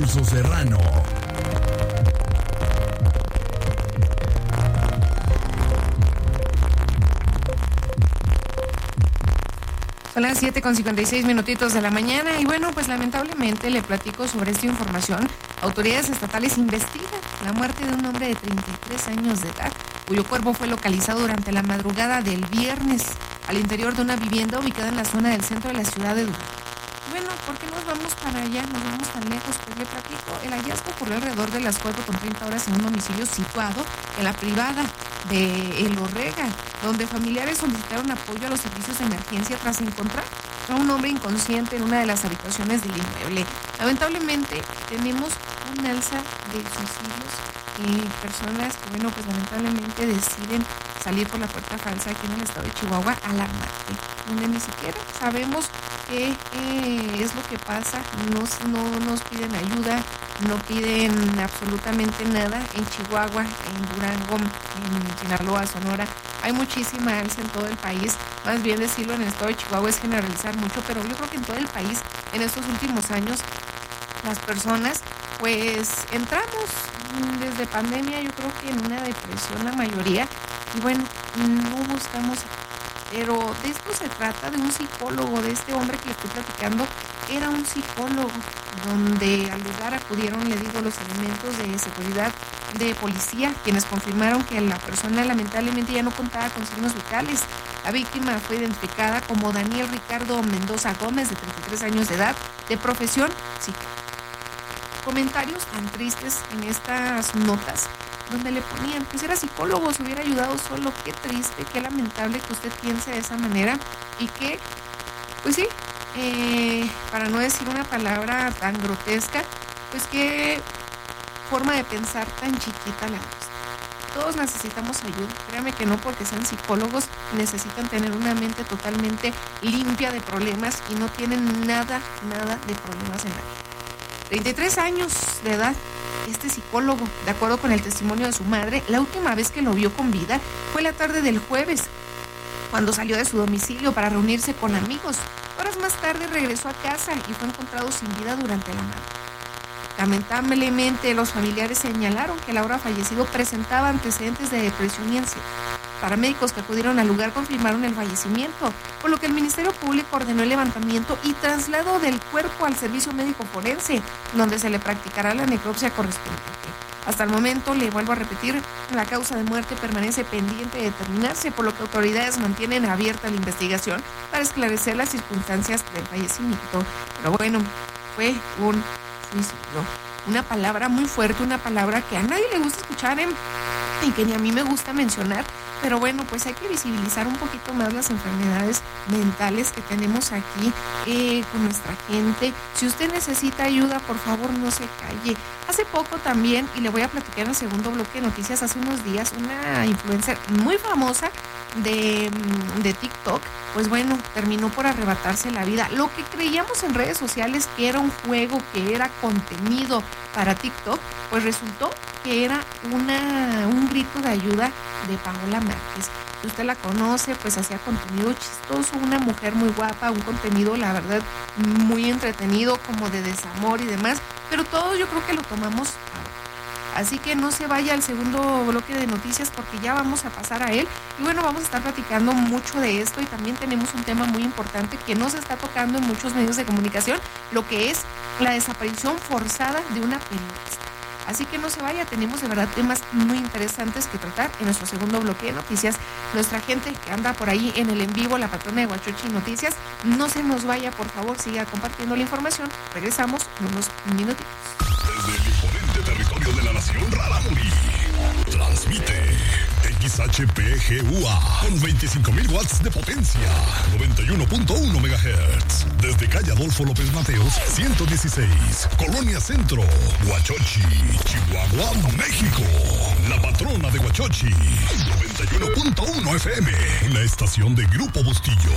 Pulso Serrano. Son las 7:56 de la mañana y bueno, pues lamentablemente le platico sobre esta información. Autoridades estatales investigan la muerte de un hombre de 33 años de edad, cuyo cuerpo fue localizado durante la madrugada del viernes al interior de una vivienda ubicada en la zona del centro de la ciudad de Durango. Bueno, ¿por qué nos vamos para allá? Nos vamos tan lejos. Pues le platico, el hallazgo ocurrió alrededor de las 4:30 en un domicilio situado en la privada de El Orrega, donde familiares solicitaron apoyo a los servicios de emergencia tras encontrar a un hombre inconsciente en una de las habitaciones del inmueble. Lamentablemente tenemos un alza de suicidios y personas que, bueno, pues lamentablemente deciden salir por la puerta falsa aquí en el estado de Chihuahua, alarmante, donde ni siquiera sabemos qué es lo que pasa. No nos piden ayuda, no piden absolutamente nada. En Chihuahua, en Durango, en Sinaloa, Sonora, hay muchísima alza en todo el país. Más bien decirlo en el estado de Chihuahua es generalizar mucho, pero yo creo que en todo el país, en estos últimos años, las personas, pues entramos desde pandemia, yo creo que en una depresión la mayoría, y bueno, no buscamos. Pero de esto se trata, de un psicólogo, de este hombre que le estoy platicando, era un psicólogo, donde al lugar acudieron, le digo, los elementos de seguridad de policía, quienes confirmaron que la persona lamentablemente ya no contaba con signos vitales. La víctima fue identificada como Daniel Ricardo Mendoza Gómez, de 33 años de edad, de profesión psicólogo. Comentarios tan tristes en estas notas, donde le ponían, pues era psicólogo, se hubiera ayudado solo. Qué triste, qué lamentable que usted piense de esa manera y que, pues sí, para no decir una palabra tan grotesca, pues qué forma de pensar tan chiquita la nuestra. Todos necesitamos ayuda, créame que no porque sean psicólogos necesitan tener una mente totalmente limpia de problemas y no tienen nada de problemas en la vida. 33 años de edad, este psicólogo, de acuerdo con el testimonio de su madre, la última vez que lo vio con vida fue la tarde del jueves, cuando salió de su domicilio para reunirse con amigos. Horas más tarde regresó a casa y fue encontrado sin vida durante la madrugada. Lamentablemente, los familiares señalaron que el ahora fallecido presentaba antecedentes de depresión y ansiedad. Paramédicos que acudieron al lugar confirmaron el fallecimiento, por lo que el Ministerio Público ordenó el levantamiento y traslado del cuerpo al servicio médico forense, donde se le practicará la necropsia correspondiente. Hasta el momento, le vuelvo a repetir, la causa de muerte permanece pendiente de determinarse, por lo que autoridades mantienen abierta la investigación para esclarecer las circunstancias del fallecimiento. Pero bueno, fue un suicidio. Una palabra muy fuerte, una palabra que a nadie le gusta escuchar, y que ni a mí me gusta mencionar, pero bueno, pues hay que visibilizar un poquito más las enfermedades mentales que tenemos aquí con nuestra gente. Si usted necesita ayuda, por favor no se calle. Hace poco también, y le voy a platicar en el segundo bloque de noticias, hace unos días, una influencer muy famosa de TikTok, pues bueno, terminó por arrebatarse la vida. Lo que creíamos en redes sociales que era un juego, que era contenido para TikTok, pues resultó que era un grito de ayuda de Paola Márquez. Si usted la conoce, pues hacía contenido chistoso, una mujer muy guapa, un contenido, la verdad, muy entretenido, como de desamor y demás, pero todos yo creo que lo tomamos ahora. Así que no se vaya al segundo bloque de noticias porque ya vamos a pasar a él. Y bueno, vamos a estar platicando mucho de esto y también tenemos un tema muy importante que no se está tocando en muchos medios de comunicación, lo que es la desaparición forzada de una periodista. Así que no se vaya, tenemos de verdad temas muy interesantes que tratar en nuestro segundo bloque de noticias. Nuestra gente que anda por ahí en el en vivo, la patrona de Huachochi Noticias, no se nos vaya, por favor, siga compartiendo la información. Regresamos en unos minutitos. Desde el imponente territorio de la nación Rarámuri, transmite XHPGUA con 25,000 watts de potencia, 91.1 MHz. Desde calle Adolfo López Mateos, 116, Colonia Centro, Huachochi, Chihuahua, México. La patrona de Huachochi, 91.1 FM, una estación de Grupo Bustillo.